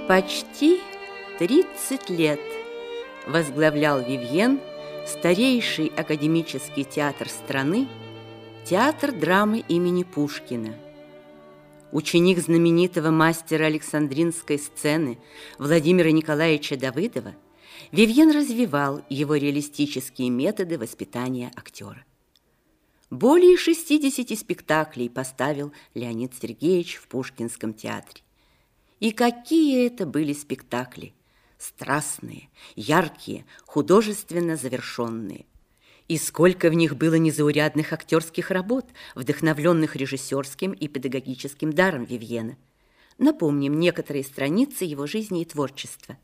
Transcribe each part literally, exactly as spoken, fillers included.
Почти тридцать лет возглавлял Вивьен старейший академический театр страны, театр драмы имени Пушкина. Ученик знаменитого мастера Александринской сцены Владимира Николаевича Давыдова, Вивьен развивал его реалистические методы воспитания актера. Более шестидесяти спектаклей поставил Леонид Сергеевич в Пушкинском театре. И какие это были спектакли! Страстные, яркие, художественно завершенные. И сколько в них было незаурядных актерских работ, вдохновленных режиссерским и педагогическим даром Вивьена. Напомним некоторые страницы его жизни и творчества.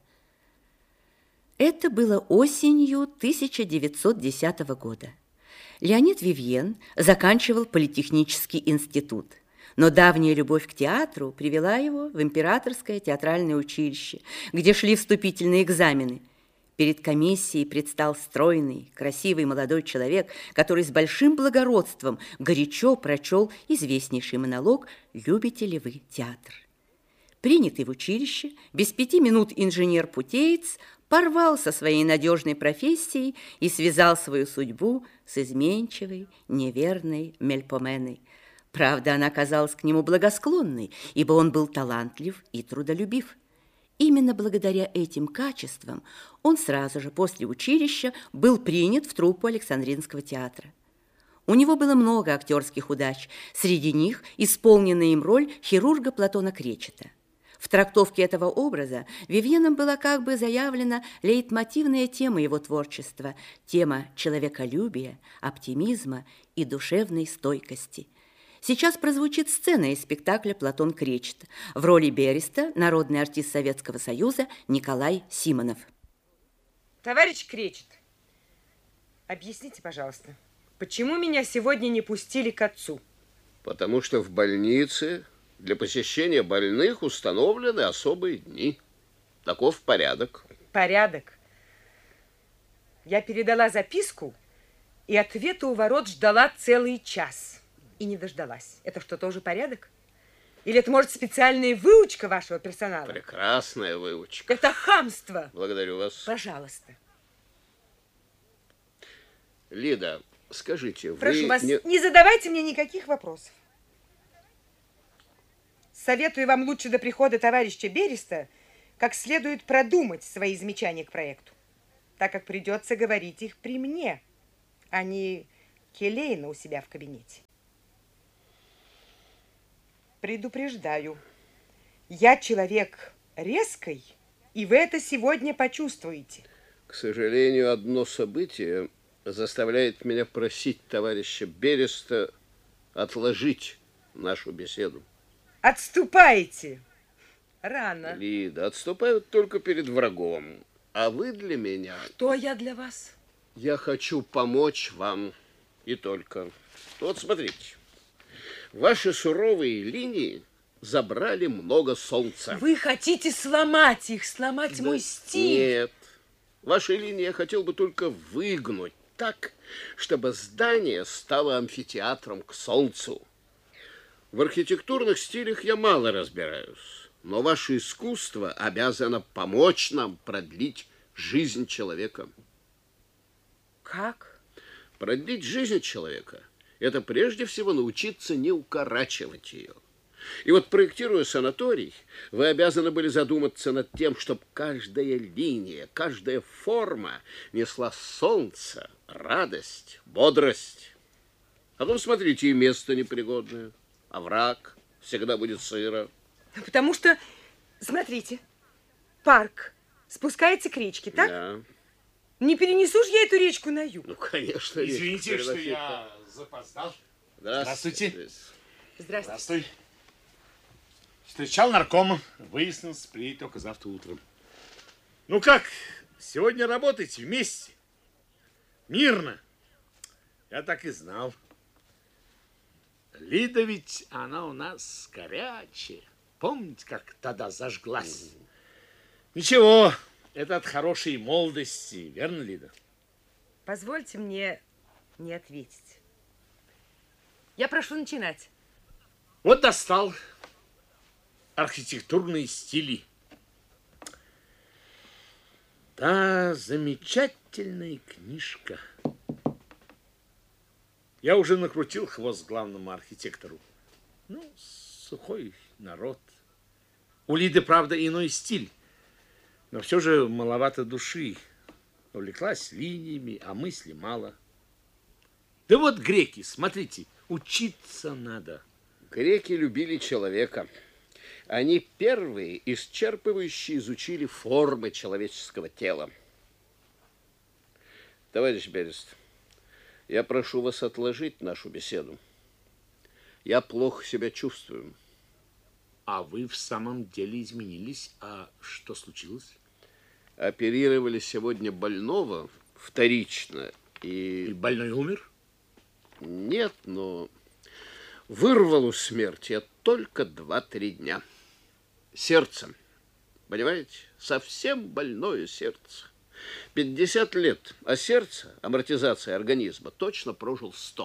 Это было осенью тысяча девятьсот десятого года. Леонид Вивьен заканчивал Политехнический институт, но давняя любовь к театру привела его в Императорское театральное училище, где шли вступительные экзамены. Перед комиссией предстал стройный, красивый молодой человек, который с большим благородством горячо прочел известнейший монолог «Любите ли вы театр?». Принятый в училище, без пяти минут инженер-путеец порвал со своей надежной профессией и связал свою судьбу с изменчивой, неверной Мельпоменой. Правда, она казалась к нему благосклонной, ибо он был талантлив и трудолюбив. Именно благодаря этим качествам он сразу же после училища был принят в труппу Александринского театра. У него было много актерских удач, среди них исполненная им роль хирурга Платона Кречета. В трактовке этого образа Вивьеном была как бы заявлена лейтмотивная тема его творчества, тема человеколюбия, оптимизма и душевной стойкости. Сейчас прозвучит сцена из спектакля «Платон Кречет». В роли Береста народный артист Советского Союза Николай Симонов. Товарищ Кречет, объясните, пожалуйста, почему меня сегодня не пустили к отцу? Потому что в больнице для посещения больных установлены особые дни. Таков порядок. Порядок? Я передала записку, и ответа у ворот ждала целый час. И не дождалась. Это что, тоже порядок? Или это, может, специальная выучка вашего персонала? Прекрасная выучка. Это хамство. Благодарю вас. Пожалуйста. Лида, скажите, Прошу вы... вас, не... не задавайте мне никаких вопросов. Советую вам лучше до прихода товарища Береста как следует продумать свои замечания к проекту, так как придется говорить их при мне, а не келейно у себя в кабинете. Предупреждаю, я человек резкий, и вы это сегодня почувствуете. К сожалению, одно событие заставляет меня просить товарища Береста отложить нашу беседу. Отступаете. Рано. Лида, отступают только перед врагом, а вы для меня... Что я для вас? Я хочу помочь вам, и только. Вот смотрите. Ваши суровые линии забрали много солнца. Вы хотите сломать их, сломать да. мой стиль? Нет. Ваши линии я хотел бы только выгнуть так, чтобы здание стало амфитеатром к солнцу. В архитектурных стилях я мало разбираюсь, но ваше искусство обязано помочь нам продлить жизнь человека. Как? Продлить жизнь человека – это прежде всего научиться не укорачивать ее. И вот, проектируя санаторий, вы обязаны были задуматься над тем, чтобы каждая линия, каждая форма несла солнце, радость, бодрость. А потом, смотрите, и место непригодное, овраг, всегда будет сыро. Потому что, смотрите, парк спускается к речке, так? Да. Не перенесу ж я эту речку на юг. Ну, конечно. Извините, что я запоздал. Здравствуйте. Здравствуйте. Здравствуй. Встречал наркома, выяснил, приедет только завтра утром. Ну как, сегодня работаете вместе? Мирно? Я так и знал. Лида ведь, она у нас горячая. Помните, как тогда зажглась? Mm-hmm. Ничего, это от хорошей молодости, верно, Лида? Позвольте мне не ответить. Я прошу начинать. Вот достал архитектурные стили. Да, замечательная книжка. Я уже накрутил хвост главному архитектору. Ну, сухой народ. У Лиды, правда, иной стиль, но все же маловато души. Увлеклась линиями, а мысли мало. Да вот греки, смотрите, учиться надо. Греки любили человека. Они первые, исчерпывающе изучили формы человеческого тела. Товарищ Берест, я прошу вас отложить нашу беседу. Я плохо себя чувствую. А вы в самом деле изменились? А что случилось? Оперировали сегодня больного вторично. И, и больной умер? Нет, но вырвал у смерти только два-три дня. Сердце, понимаете, совсем больное сердце. пятьдесят лет, а сердце, амортизация организма, точно прожил сто.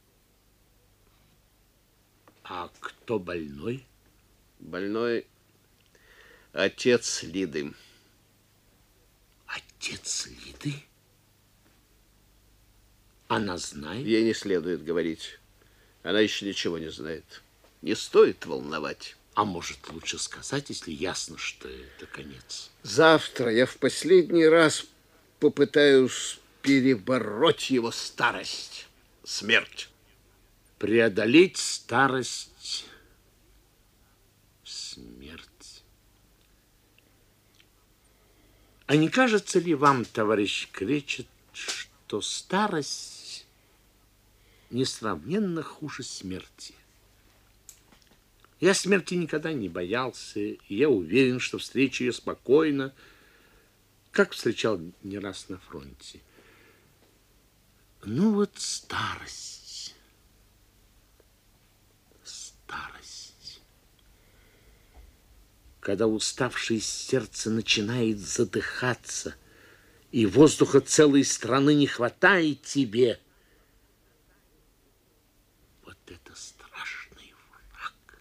А кто больной? Больной отец Лиды. Отец Лиды? Она знает? Ей не следует говорить. Она еще ничего не знает. Не стоит волновать. А может, лучше сказать, если ясно, что это конец? Завтра я в последний раз попытаюсь перебороть его старость, смерть. Преодолеть старость, смерть. А не кажется ли вам, товарищ Кречет, что старость несравненно хуже смерти? Я смерти никогда не боялся, и я уверен, что встречу ее спокойно, как встречал не раз на фронте. Ну вот старость, старость. Когда уставшее сердце начинает задыхаться, и воздуха целой страны не хватает тебе, вот это страшный враг.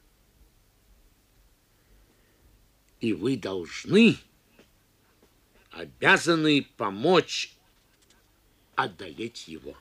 И вы должны, обязаны помочь одолеть его.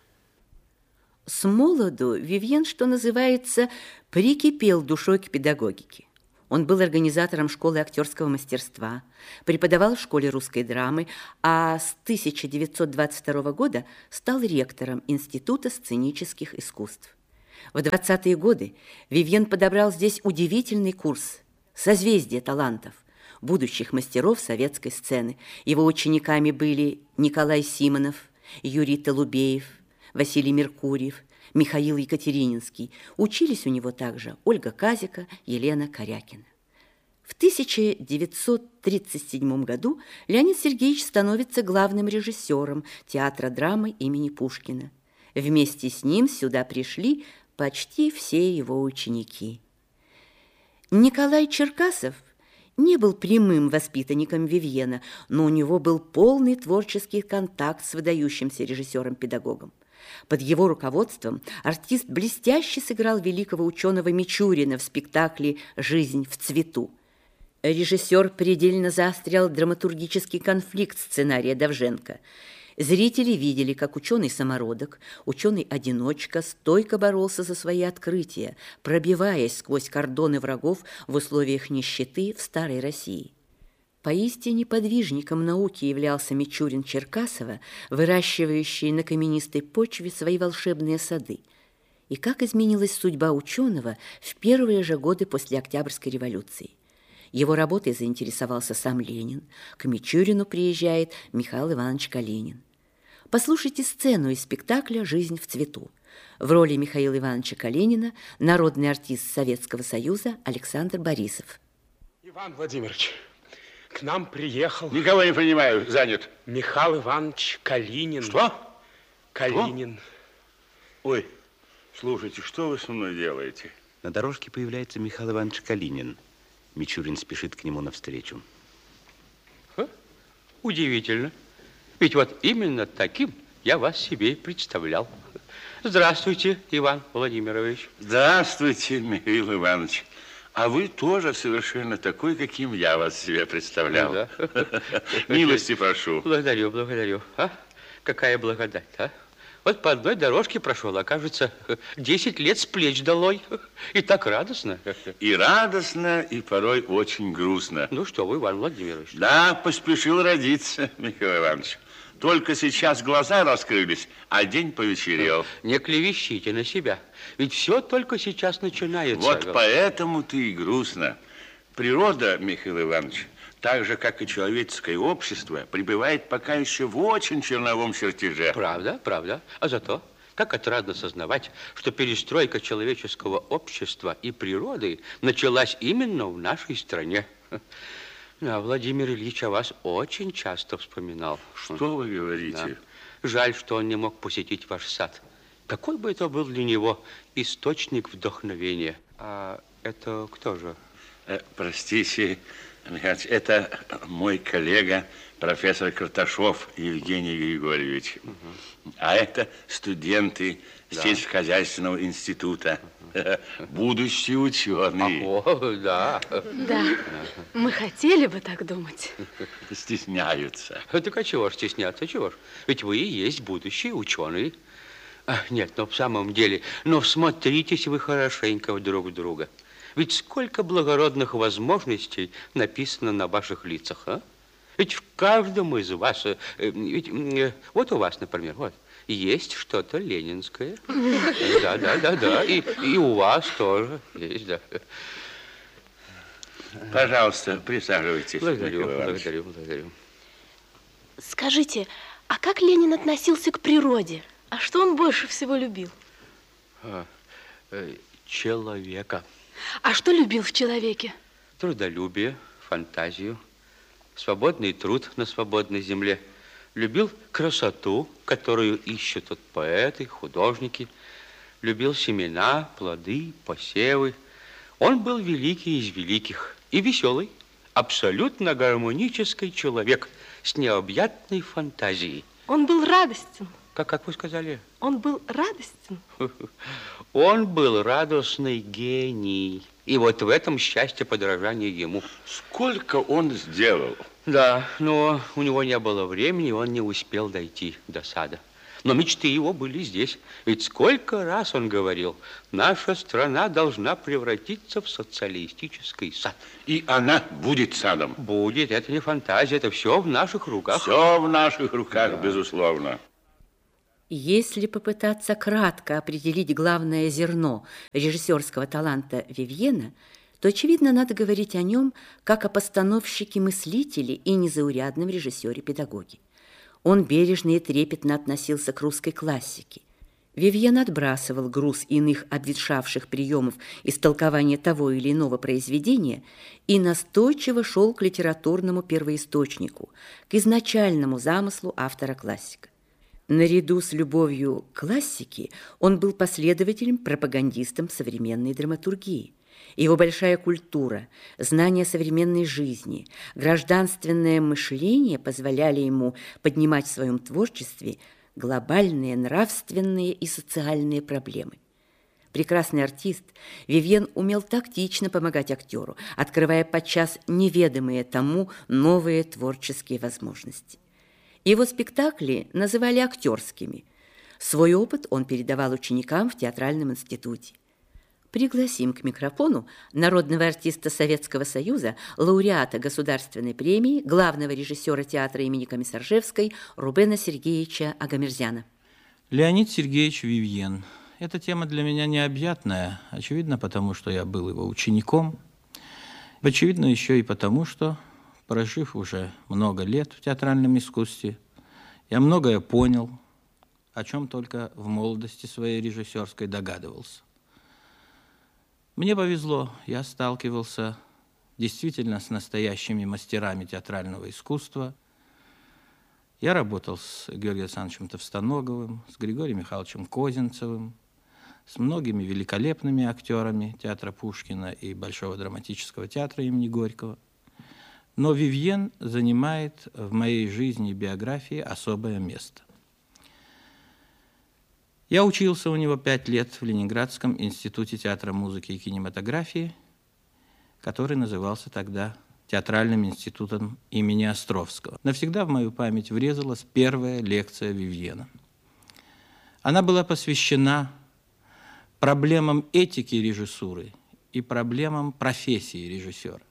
С молоду Вивьен, что называется, прикипел душой к педагогике. Он был организатором школы актерского мастерства, преподавал в школе русской драмы, а с тысяча девятьсот двадцать второго года стал ректором Института сценических искусств. В двадцатые годы Вивьен подобрал здесь удивительный курс «Созвездие талантов» будущих мастеров советской сцены. Его учениками были Николай Симонов, Юрий Толубеев, Василий Меркурьев, Михаил Екатерининский. Учились у него также Ольга Казика, Елена Корякина. В тысяча девятьсот тридцать седьмом году Леонид Сергеевич становится главным режиссером театра драмы имени Пушкина. Вместе с ним сюда пришли почти все его ученики. Николай Черкасов не был прямым воспитанником Вивьена, но у него был полный творческий контакт с выдающимся режиссером-педагогом. Под его руководством артист блестяще сыграл великого ученого Мичурина в спектакле «Жизнь в цвету». Режиссер предельно заострял драматургический конфликт сценария Довженко. Зрители видели, как ученый-самородок, ученый-одиночка стойко боролся за свои открытия, пробиваясь сквозь кордоны врагов в условиях нищеты в старой России. Поистине подвижником науки являлся Мичурин Черкасова, выращивающий на каменистой почве свои волшебные сады. И как изменилась судьба ученого в первые же годы после Октябрьской революции. Его работой заинтересовался сам Ленин, к Мичурину приезжает Михаил Иванович Калинин. Послушайте сцену из спектакля «Жизнь в цвету». В роли Михаила Ивановича Калинина народный артист Советского Союза Александр Борисов. Иван Владимирович, к нам приехал... Никого не понимаю, занят. Михаил Иванович Калинин. Что? Калинин. Что? Ой, слушайте, что вы со мной делаете? На дорожке появляется Михаил Иванович Калинин. Мичурин спешит к нему навстречу. А? Удивительно. Ведь вот именно таким я вас себе и представлял. Здравствуйте, Иван Владимирович. Здравствуйте, Михаил Иванович. А вы тоже совершенно такой, каким я вас себе представлял. Ну, да. Милости прошу. Благодарю, благодарю. А? Какая благодать, а? Вот по одной дорожке прошел, а кажется, десять лет с плеч долой. И так радостно. И радостно, и порой очень грустно. Ну что вы, Иван Владимирович? Да, поспешил родиться, Михаил Иванович. Только сейчас глаза раскрылись, а день повечерел. Не клевещите на себя. Ведь все только сейчас начинается. Вот поэтому-то и грустно. Природа, Михаил Иванович, так же, как и человеческое общество, пребывает пока еще в очень черновом чертеже. Правда, правда. А зато, как отрадно сознавать, что перестройка человеческого общества и природы началась именно в нашей стране. А Владимир Ильич о вас очень часто вспоминал. Что вы говорите? Да. Жаль, что он не мог посетить ваш сад. Какой бы это был для него источник вдохновения. А это кто же? Э, простите, Михаил, это мой коллега, профессор Карташов Евгений Григорьевич. Угу. А это студенты да. сельскохозяйственного института. Будущие ученые. О, да. Да, мы хотели бы так думать. Стесняются. Так а чего ж стесняться, чего ж? Ведь вы и есть будущие ученые. А, нет, но в самом деле, но всмотритесь вы хорошенько друг в друга. Ведь сколько благородных возможностей написано на ваших лицах, а? Ведь в каждом из вас, э, ведь, э, вот у вас, например, вот, есть что-то ленинское. Да, да, да, да. И, и у вас тоже есть, да. Пожалуйста, присаживайтесь. Благодарю, благодарю, благодарю. Скажите, а как Ленин относился к природе? А что он больше всего любил? А, э, человека. А что любил в человеке? Трудолюбие, фантазию, свободный труд на свободной земле. Любил красоту, которую ищут тут поэты, художники. Любил семена, плоды, посевы. Он был великий из великих и веселый, абсолютно гармонический человек с необъятной фантазией. Он был радостен. Как, как вы сказали? Он был радостен. Он был радостный гений. И вот в этом счастье подражания ему. Сколько он сделал? Да, но у него не было времени, он не успел дойти до сада. Но мечты его были здесь. Ведь сколько раз он говорил, наша страна должна превратиться в социалистический сад. И она будет садом? Будет, это не фантазия, это все в наших руках. Все в наших руках, да. Безусловно. Если попытаться кратко определить главное зерно режиссерского таланта Вивьена, то, очевидно, надо говорить о нем как о постановщике-мыслителе и незаурядном режиссере-педагоге. Он бережно и трепетно относился к русской классике. Вивьен отбрасывал груз иных обветшавших приемов истолкования того или иного произведения и настойчиво шел к литературному первоисточнику, к изначальному замыслу автора-классика. Наряду с любовью к классике он был последователем, пропагандистом современной драматургии. Его большая культура, знание современной жизни, гражданственное мышление позволяли ему поднимать в своем творчестве глобальные нравственные и социальные проблемы. Прекрасный артист, Вивьен умел тактично помогать актеру, открывая подчас неведомые тому новые творческие возможности. Его спектакли называли актерскими. Свой опыт он передавал ученикам в театральном институте. Пригласим к микрофону народного артиста Советского Союза, лауреата Государственной премии, главного режиссера театра имени Комиссаржевской Рубена Сергеевича Агамерзяна. Леонид Сергеевич Вивьен. Эта тема для меня необъятная, очевидно, потому что я был его учеником. Очевидно еще и потому, что, прожив уже много лет в театральном искусстве, я многое понял, о чем только в молодости своей режиссерской догадывался. Мне повезло, я сталкивался действительно с настоящими мастерами театрального искусства. Я работал с Георгием Александровичем Товстоноговым, с Григорием Михайловичем Козинцевым, с многими великолепными актерами театра Пушкина и Большого драматического театра имени Горького. Но Вивьен занимает в моей жизни и биографии особое место. Я учился у него пять лет в Ленинградском институте театра, музыки и кинематографии который назывался тогда Театральным институтом имени Островского. Навсегда в мою память врезалась первая лекция Вивьена. Она была посвящена проблемам этики режиссуры и проблемам профессии режиссера.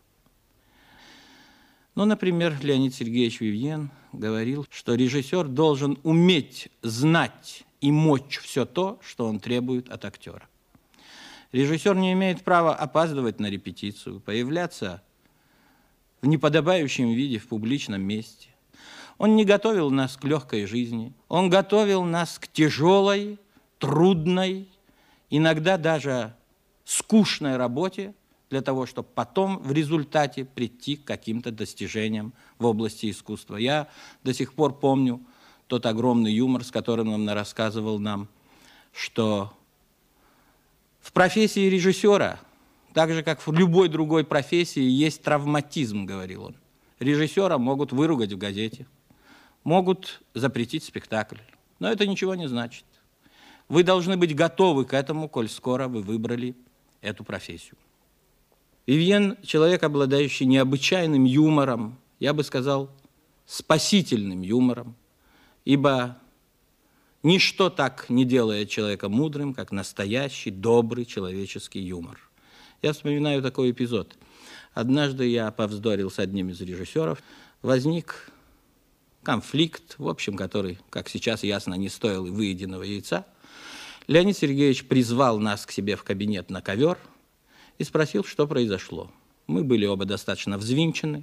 Ну, например, Леонид Сергеевич Вивьен говорил, что режиссер должен уметь знать и мочь все то, что он требует от актера. Режиссер не имеет права опаздывать на репетицию, появляться в неподобающем виде в публичном месте. Он не готовил нас к легкой жизни, он готовил нас к тяжелой, трудной, иногда даже скучной работе, для того, чтобы потом в результате прийти к каким-то достижениям в области искусства. Я до сих пор помню тот огромный юмор, с которым он рассказывал нам, что в профессии режиссера, так же, как в любой другой профессии, есть травматизм, говорил он. Режиссера могут выругать в газете, могут запретить спектакль, но это ничего не значит. Вы должны быть готовы к этому, коль скоро вы выбрали эту профессию. Вивьен – человек, обладающий необычайным юмором, я бы сказал, спасительным юмором, ибо ничто так не делает человека мудрым, как настоящий, добрый человеческий юмор. Я вспоминаю такой эпизод. Однажды я повздорил с одним из режиссеров. Возник конфликт, в общем, который, как сейчас ясно, не стоил и выеденного яйца. Леонид Сергеевич призвал нас к себе в кабинет на ковер и спросил, что произошло. Мы были оба достаточно взвинчены,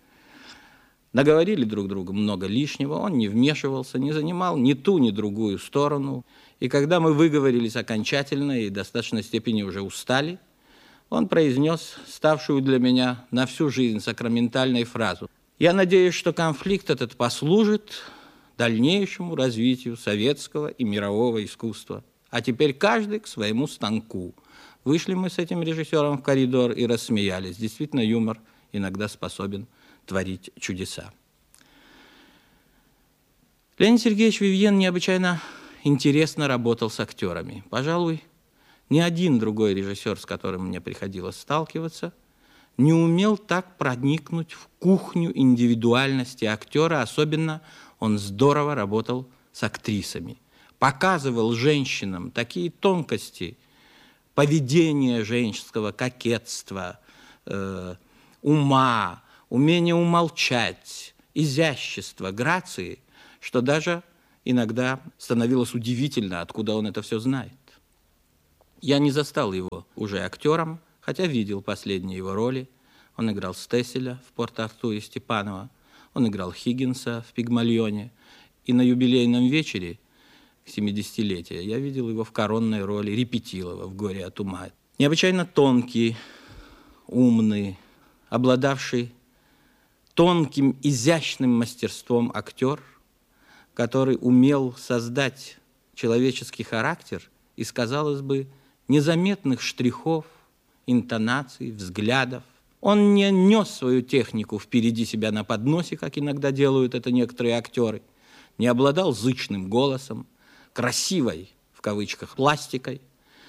наговорили друг другу много лишнего, он не вмешивался, не занимал ни ту, ни другую сторону. И когда мы выговорились окончательно и в достаточной степени уже устали, он произнес ставшую для меня на всю жизнь сакраментальную фразу: «Я надеюсь, что конфликт этот послужит дальнейшему развитию советского и мирового искусства. А теперь каждый к своему станку». Вышли мы с этим режиссером в коридор и рассмеялись. Действительно, юмор иногда способен творить чудеса. Леонид Сергеевич Вивьен необычайно интересно работал с актерами. Пожалуй, ни один другой режиссер, с которым мне приходилось сталкиваться, не умел так проникнуть в кухню индивидуальности актера. Особенно он здорово работал с актрисами. Показывал женщинам такие тонкости поведения женского, кокетства, э, ума, умения умолчать, изящества, грации, что даже иногда становилось удивительно, откуда он это все знает. Я не застал его уже актером, хотя видел последние его роли. Он играл Стесселя в Порт-Артуре Степанова, он играл Хиггинса в Пигмалионе. И на юбилейном вечере семидесятилетия я видел его в коронной роли Репетилова в «Горе от ума». Необычайно тонкий, умный, обладавший тонким, изящным мастерством актер, который умел создать человеческий характер из, казалось бы, незаметных штрихов, интонаций, взглядов. Он не нес свою технику впереди себя на подносе, как иногда делают это некоторые актеры, не обладал зычным голосом, красивой, в кавычках, пластикой,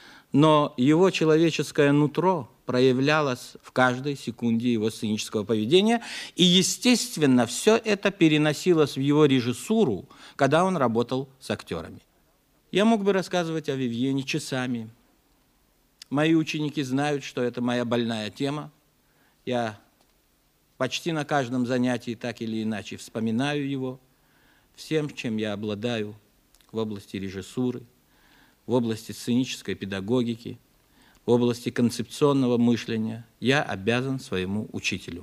но его человеческое нутро проявлялось в каждой секунде его сценического поведения, и, естественно, все это переносилось в его режиссуру, когда он работал с актерами. Я мог бы рассказывать о Вивьене часами. Мои ученики знают, что это моя больная тема. Я почти на каждом занятии так или иначе вспоминаю его, всем, чем я обладаю в области режиссуры, в области сценической педагогики, в области концепционного мышления, я обязан своему учителю.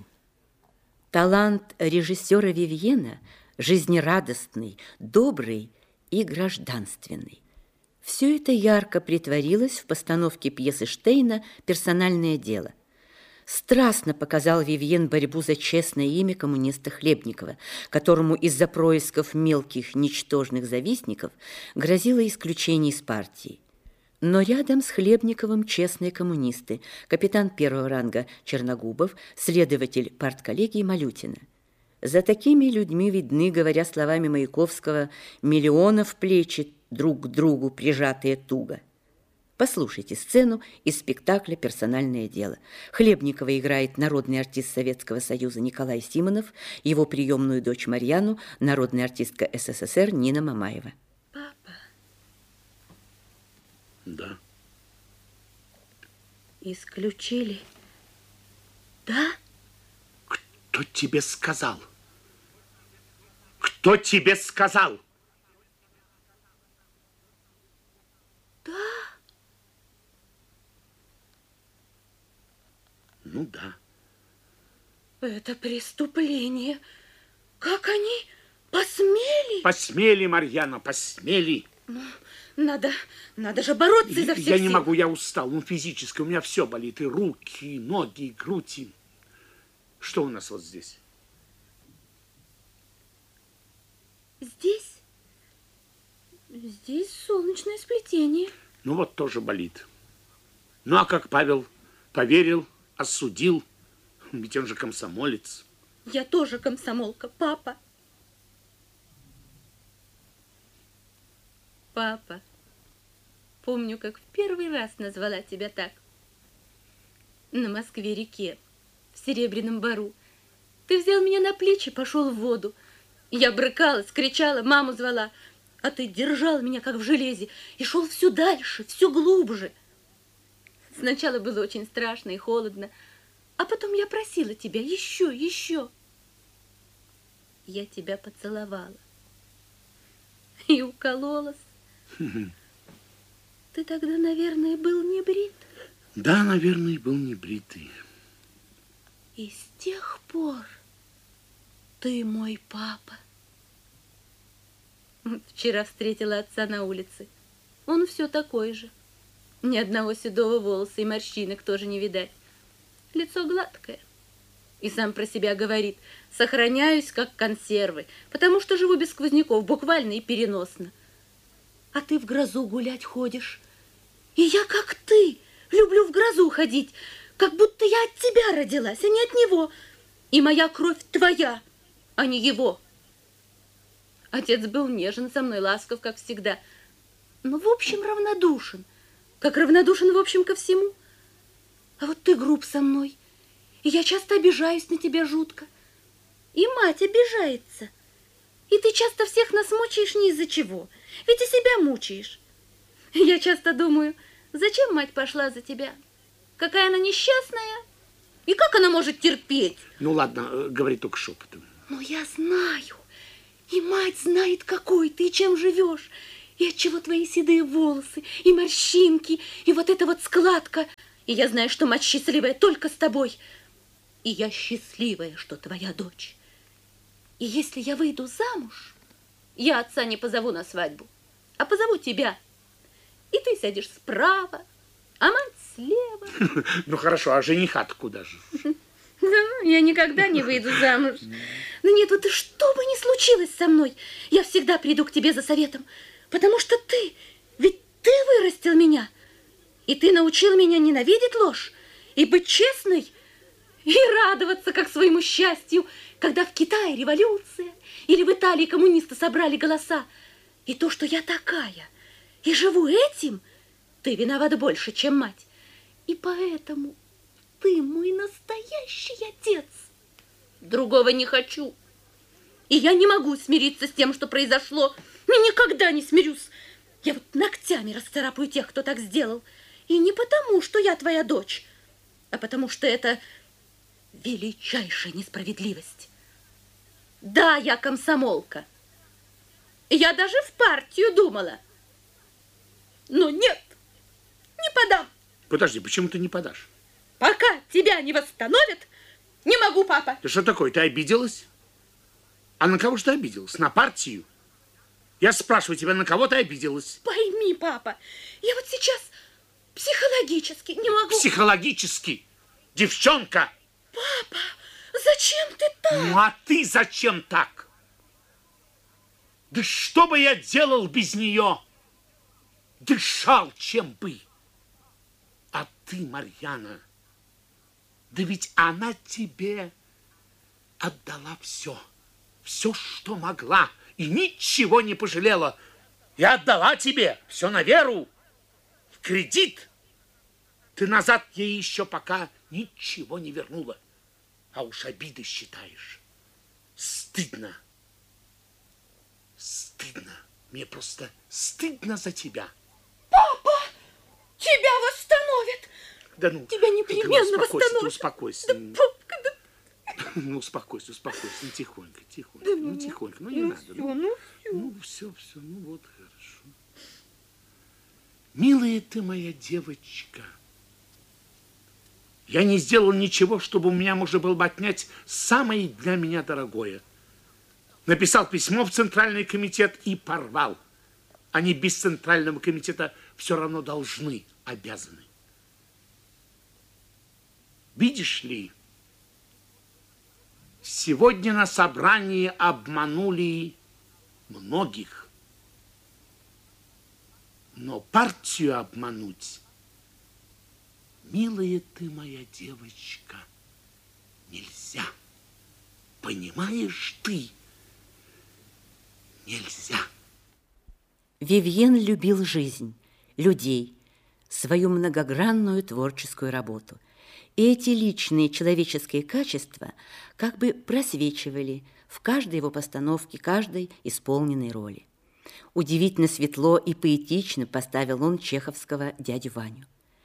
Талант режиссера Вивьена жизнерадостный, добрый и гражданственный. Все это ярко претворилось в постановке пьесы Штейна «Персональное дело». Страстно показал Вивьен борьбу за честное имя коммуниста Хлебникова, которому из-за происков мелких, ничтожных завистников грозило исключение из партии. Но рядом с Хлебниковым честные коммунисты, капитан первого ранга Черногубов, следователь партколлегии Малютина. За такими людьми видны, говоря словами Маяковского, миллионов плечи друг к другу прижатые туго. Послушайте сцену из спектакля «Персональное дело». Хлебникова играет народный артист Советского Союза Николай Симонов, его приемную дочь Марьяну, народная артистка СССР Нина Мамаева. Папа. Да. Исключили. Да? Кто тебе сказал? Кто тебе сказал? Да. Ну да. Это преступление. Как они посмели? Посмели, Марьяна, посмели. Ну, надо, надо же бороться изо всех Я сил. не могу, я устал. Ну, физически у меня все болит. И руки, и ноги, и грудь. И... Что у нас вот здесь? Здесь? Здесь солнечное сплетение. Ну, вот тоже болит. Ну, а как Павел поверил, осудил? Ведь он же комсомолец. Я тоже комсомолка, папа. Папа, помню, как в первый раз назвала тебя так. На Москве-реке, в Серебряном Бору. Ты взял меня на плечи, пошел в воду. Я брыкалась, кричала, маму звала. А ты держал меня, как в железе, и шел все дальше, все глубже. Сначала было очень страшно и холодно, а потом я просила тебя еще, еще. Я тебя поцеловала и укололась. Ты тогда, наверное, был не брит. Да, наверное, был не бритый. И с тех пор ты мой папа. Вчера встретила отца на улице. Он все такой же. Ни одного седого волоса и морщинок тоже не видать. Лицо гладкое. И сам про себя говорит: сохраняюсь, как консервы, потому что живу без сквозняков, буквально и переносно. А ты в грозу гулять ходишь. И я, как ты, люблю в грозу ходить, как будто я от тебя родилась, а не от него. И моя кровь твоя, а не его. Отец был нежен со мной, ласков, как всегда, но в общем равнодушен, как равнодушен в общем ко всему. А вот ты груб со мной, и я часто обижаюсь на тебя жутко. И мать обижается. И ты часто всех нас мучаешь не из-за чего, ведь и себя мучаешь. Я часто думаю, зачем мать пошла за тебя? Какая она несчастная, и как она может терпеть? Ну ладно, говори только шепотом. Но я знаю, и мать знает, какой ты, и чем живешь, и отчего твои седые волосы, и морщинки, и вот эта вот складка. И я знаю, что мать счастливая только с тобой. И я счастливая, что твоя дочь. И если я выйду замуж, я отца не позову на свадьбу, а позову тебя. И ты сядешь справа, а мать слева. Ну хорошо, а жениха-то куда же? Я никогда не выйду замуж. Но нет, вот что бы ни случилось со мной, я всегда приду к тебе за советом, потому что ты, ведь ты вырастил меня, и ты научил меня ненавидеть ложь и быть честной, и радоваться как своему счастью, когда в Китае революция или в Италии коммунисты собрали голоса. И то, что я такая и живу этим, ты виноват больше, чем мать. И поэтому ты мой настоящий отец. Другого не хочу. И я не могу смириться с тем, что произошло. И никогда не смирюсь. Я вот ногтями расцарапаю тех, кто так сделал. И не потому, что я твоя дочь, а потому что это величайшая несправедливость. Да, я комсомолка. Я даже в партию думала. Но нет, не подам. Подожди, почему ты не подашь? Пока тебя не восстановят, не могу, папа. Ты что такое, ты обиделась? А на кого же ты обиделась? На партию? Я спрашиваю тебя, на кого ты обиделась? Пойми, папа, я вот сейчас психологически не могу... Психологически? Девчонка! Папа, зачем ты так? Ну, а ты зачем так? Да что бы я делал без нее? Дышал, чем бы. А ты, Марьяна, да ведь она тебе отдала все. Все, что могла, и ничего не пожалела. И отдала тебе все на веру. кредит, ты назад ей еще пока ничего не вернула. А уж обиды считаешь. Стыдно. Стыдно. Мне просто стыдно за тебя. Папа, тебя восстановят. Да ну, тебя непременно ну, успокойся, восстановят. Успокойся. Да, папка, да. Ну, успокойся, успокойся. Ну, тихонько, тихонько. Да, ну, ну, тихонько. Ну, не ну, надо. Все, ну, ну, все. ну, все, все. Ну, вот, хорошо. Милая ты моя девочка, я не сделал ничего, чтобы у меня можно было бы отнять самое для меня дорогое. Написал письмо в Центральный комитет и порвал. Они без Центрального комитета все равно должны, обязаны. Видишь ли, сегодня на собрании обманули многих. Но партию обмануть, милая ты моя девочка, нельзя. Понимаешь ты? Нельзя. Вивьен любил жизнь, людей, свою многогранную творческую работу. И эти личные человеческие качества как бы просвечивали в каждой его постановке, каждой исполненной роли. Удивительно светло и поэтично поставил он чеховского дядю Ваню.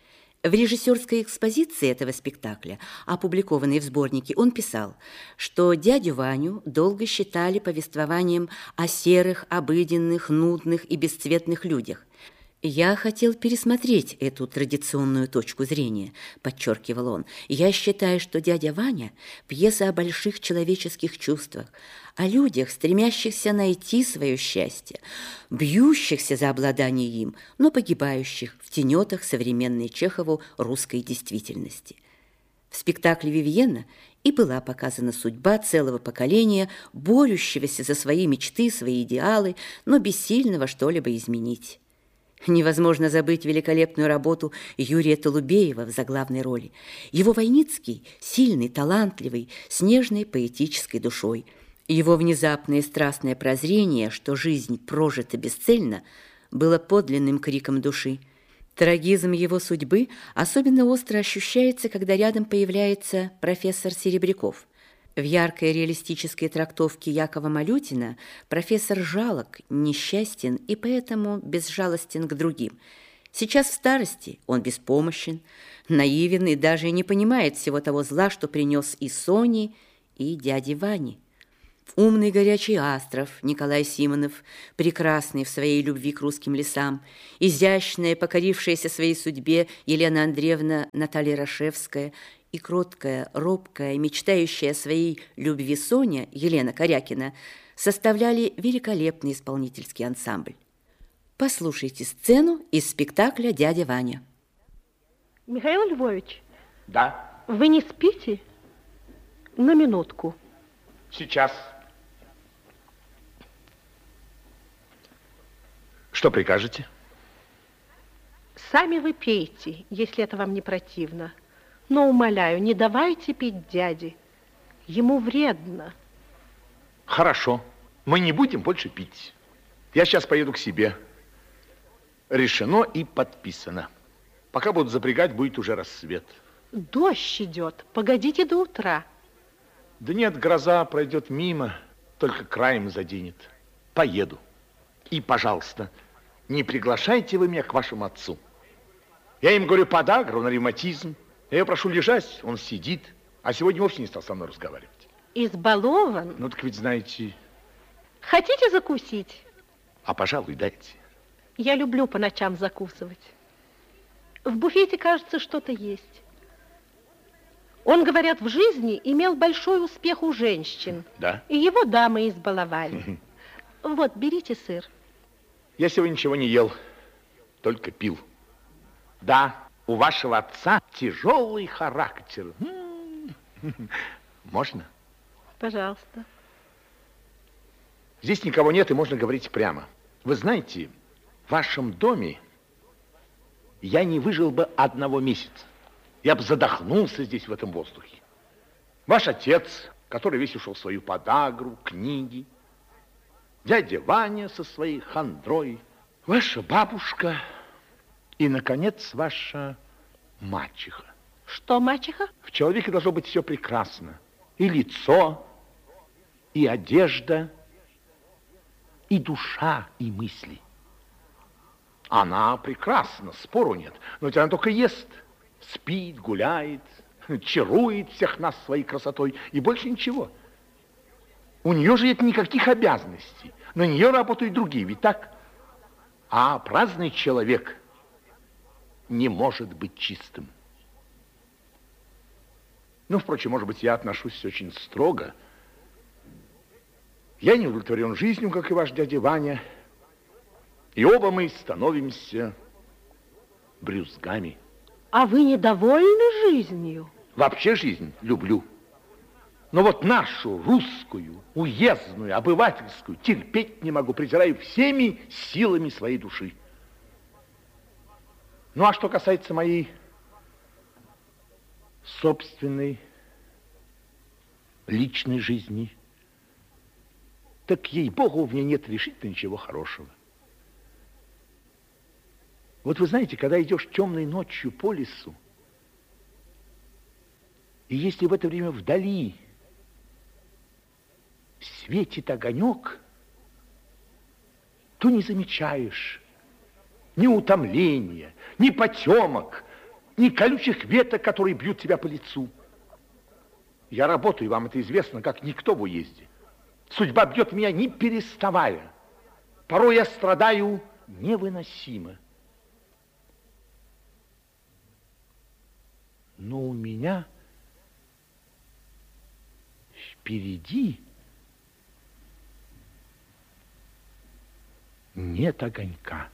В режиссерской экспозиции этого спектакля, опубликованной в сборнике, он писал, что дядю Ваню долго считали повествованием о серых, обыденных, нудных и бесцветных людях. «Я хотел пересмотреть эту традиционную точку зрения», – подчеркивал он. «Я считаю, что «Дядя Ваня» – пьеса о больших человеческих чувствах, о людях, стремящихся найти свое счастье, бьющихся за обладание им, но погибающих в тенетах современной Чехову русской действительности». В спектакле Вивьена и была показана судьба целого поколения, борющегося за свои мечты, свои идеалы, но бессильного что-либо изменить. Невозможно забыть великолепную работу Юрия Толубеева в заглавной роли. Его Войницкий сильный, талантливый, с нежной поэтической душой. Его внезапное и страстное прозрение, что жизнь прожита бесцельно, было подлинным криком души. Трагизм его судьбы особенно остро ощущается, когда рядом появляется профессор Серебряков. В яркой реалистической трактовке Якова Малютина профессор жалок, несчастен и поэтому безжалостен к другим. Сейчас в старости он беспомощен, наивен и даже не понимает всего того зла, что принес и Соне, и дяде Ване. Умный горячий Астров Николай Симонов, прекрасный в своей любви к русским лесам, изящная, покорившаяся своей судьбе Елена Андреевна Наталья Рашевская и кроткая, робкая, мечтающая о своей любви Соня Елена Корякина составляли великолепный исполнительский ансамбль. Послушайте сцену из спектакля «Дядя Ваня». Михаил Львович. Да. Вы не спите? На минутку. Сейчас. Что прикажете? Сами вы пейте, если это вам не противно. Но, умоляю, не давайте пить дяде. Ему вредно. Хорошо. Мы не будем больше пить. Я сейчас поеду к себе. Решено и подписано. Пока будут запрягать, будет уже рассвет. Дождь идет. Погодите до утра. Да нет, гроза пройдет мимо, только краем заденет. Поеду. И, пожалуйста, не приглашайте вы меня к вашему отцу. Я им говорю подагру на ревматизм. Я его прошу лежать, он сидит. А сегодня вовсе не стал со мной разговаривать. Избалован. Ну, так ведь знаете... Хотите закусить? А, пожалуй, дайте. Я люблю по ночам закусывать. В буфете, кажется, что-то есть. Он, говорят, в жизни имел большой успех у женщин. Да? И его дамы избаловали. Вот, берите сыр. Я сегодня ничего не ел, только пил. Да, у вашего отца тяжелый характер. Можно? Пожалуйста. Здесь никого нет, и можно говорить прямо. Вы знаете, в вашем доме я не выжил бы одного месяца. Я бы задохнулся здесь, в этом воздухе. Ваш отец, который весь ушел в свою подагру, книги. Дядя Ваня со своей хандрой. Ваша бабушка И, наконец, ваша мачеха. Что мачеха? В человеке должно быть все прекрасно. И лицо, и одежда, и душа, и мысли. Она прекрасна, спору нет. Но ведь она только ест, спит, гуляет, чарует всех нас своей красотой. И больше ничего. У нее же нет никаких обязанностей. На нее работают другие, ведь так? А праздный человек не может быть чистым. Ну, впрочем, может быть, я отношусь очень строго. Я не удовлетворен жизнью, как и ваш дядя Ваня. И оба мы становимся брюзгами. А вы недовольны жизнью? Вообще жизнь люблю. Но вот нашу русскую, уездную, обывательскую терпеть не могу, презираю всеми силами своей души. Ну, а что касается моей собственной личной жизни, так, ей-богу, в ней нет решительно ничего хорошего. Вот вы знаете, когда идешь темной ночью по лесу, и если в это время вдали светит огонек, то не замечаешь ни утомления, ни потемок, ни колючих веток, которые бьют тебя по лицу. Я работаю, вам это известно, как никто в уезде. Судьба бьет меня не переставая. Порой я страдаю невыносимо. Но у меня впереди нет огонька.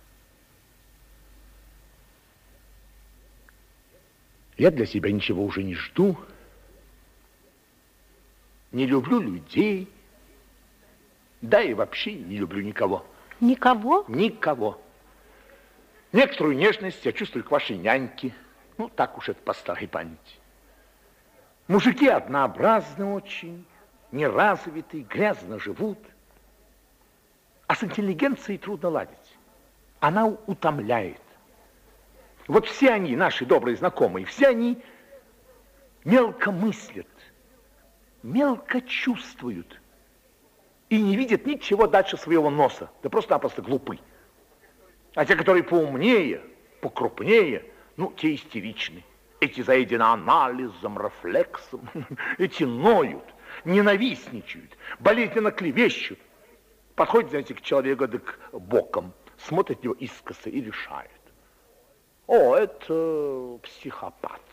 Я для себя ничего уже не жду, не люблю людей, да и вообще не люблю никого. Никого? Никого. Некоторую нежность я чувствую к вашей няньке. Ну, так уж это по старой памяти. Мужики однообразны очень, неразвитые, грязно живут. А с интеллигенцией трудно ладить. Она утомляет. Вот все они, наши добрые знакомые, все они мелко мыслят, мелко чувствуют и не видят ничего дальше своего носа. Да просто-напросто глупы. А те, которые поумнее, покрупнее, ну, те истеричны. Эти заедены анализом, рефлексом, эти ноют, ненавистничают, болезненно клевещут. Подходит, знаете, к человеку так боком, смотрит на него искоса и решает. О, это психопат.